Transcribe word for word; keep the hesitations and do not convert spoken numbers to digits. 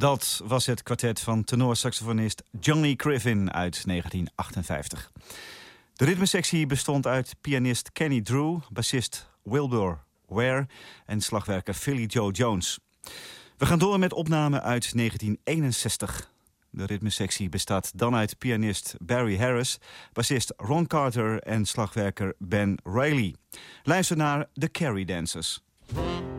Dat was het kwartet van tenorsaxofonist Johnny Griffin uit negentien achtenvijftig. De ritmesectie bestond uit pianist Kenny Drew, bassist Wilbur Ware en slagwerker Philly Joe Jones. We gaan door met opnamen uit negentien eenenzestig. De ritmesectie bestaat dan uit pianist Barry Harris, bassist Ron Carter en slagwerker Ben Reilly. Luister naar The Carrie Dancers.